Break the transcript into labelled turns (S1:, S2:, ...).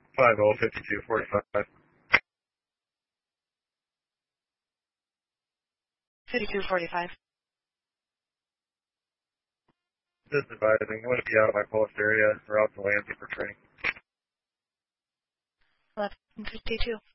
S1: 505245.
S2: 5245.
S1: Just advising, I'm going to be out of my post area or out to Lansing for training.
S2: 1152.